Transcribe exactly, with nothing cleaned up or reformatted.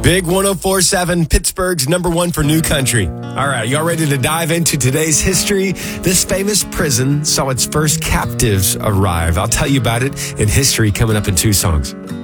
Big one oh four point seven, Pittsburgh's number one for new country. All right, y'all ready to dive into today's history? This famous prison saw its first captives arrive. I'll tell you about it in history coming up in two songs.